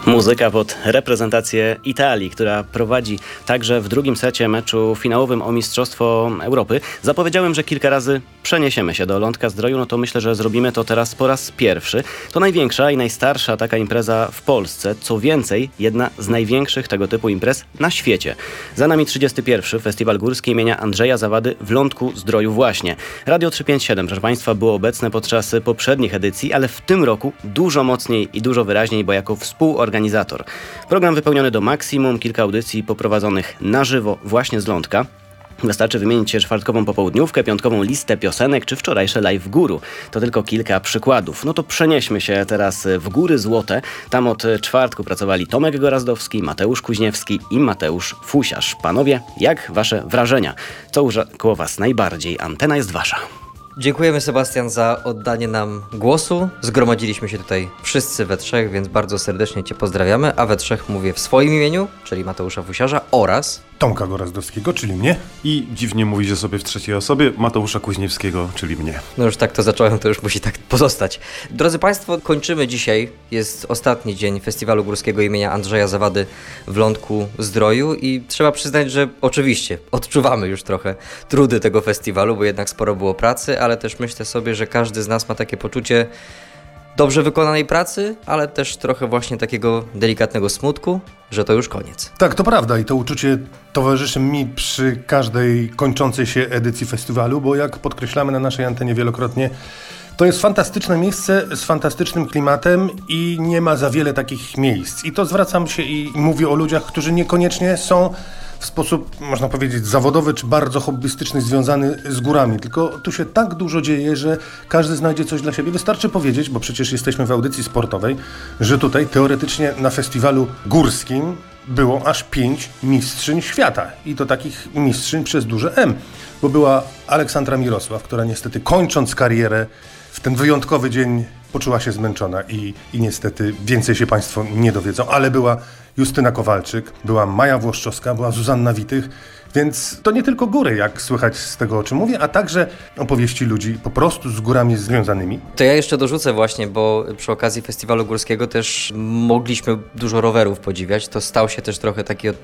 Muzyka pod reprezentację Italii, która prowadzi także w drugim secie meczu finałowym o Mistrzostwo Europy. Zapowiedziałem, że kilka razy przeniesiemy się do Lądka-Zdroju, no to myślę, że zrobimy to teraz po raz pierwszy. To największa i najstarsza taka impreza w Polsce. Co więcej, jedna z największych tego typu imprez na świecie. Za nami 31. Festiwal Górski imienia Andrzeja Zawady w Lądku-Zdroju właśnie. Radio 357, proszę Państwa, było obecne podczas poprzednich edycji, ale w tym roku dużo mocniej i dużo wyraźniej, bo jako współorganizator. Program wypełniony do maksimum, kilka audycji poprowadzonych na żywo właśnie z Lądka. Wystarczy wymienić czwartkową popołudniówkę, piątkową listę piosenek czy wczorajsze live Góru. To tylko kilka przykładów. No to przenieśmy się teraz w Góry Złote. Tam od czwartku pracowali Tomek Gorazdowski, Mateusz Kuźniewski i Mateusz Fusiarz. Panowie, jak wasze wrażenia? Co urzekło was najbardziej? Antena jest wasza. Dziękujemy, Sebastian, za oddanie nam głosu. Zgromadziliśmy się tutaj wszyscy we trzech, więc bardzo serdecznie Cię pozdrawiamy, a we trzech mówię w swoim imieniu, czyli Mateusza Fusiarza oraz Tomka Gorazdowskiego, czyli mnie. I dziwnie mówicie sobie w trzeciej osobie Mateusza Kuźniewskiego, czyli mnie. No już tak to zacząłem, to już musi tak pozostać. Drodzy Państwo, kończymy dzisiaj. Jest ostatni dzień Festiwalu Górskiego imienia Andrzeja Zawady w Lądku-Zdroju i trzeba przyznać, że oczywiście odczuwamy już trochę trudy tego festiwalu, bo jednak sporo było pracy, ale też myślę sobie, że każdy z nas ma takie poczucie dobrze wykonanej pracy, ale też trochę właśnie takiego delikatnego smutku, że to już koniec. Tak, to prawda i to uczucie towarzyszy mi przy każdej kończącej się edycji festiwalu, bo jak podkreślamy na naszej antenie wielokrotnie, to jest fantastyczne miejsce z fantastycznym klimatem i nie ma za wiele takich miejsc. I to zwracam się i mówię o ludziach, którzy niekoniecznie są w sposób, można powiedzieć, zawodowy czy bardzo hobbystyczny związany z górami. Tylko tu się tak dużo dzieje, że każdy znajdzie coś dla siebie. Wystarczy powiedzieć, bo przecież jesteśmy w audycji sportowej, że tutaj teoretycznie na festiwalu górskim było aż 5 mistrzyń świata. I to takich mistrzyń przez duże M. Bo była Aleksandra Mirosław, która niestety kończąc karierę w ten wyjątkowy dzień poczuła się zmęczona i niestety więcej się Państwo nie dowiedzą. Ale była Justyna Kowalczyk, była Maja Włoszczowska, była Zuzanna Witych, więc to nie tylko góry, jak słychać z tego, o czym mówię, a także opowieści ludzi po prostu z górami związanymi. To ja jeszcze dorzucę właśnie, bo przy okazji Festiwalu Górskiego też mogliśmy dużo rowerów podziwiać. To stał się też trochę taki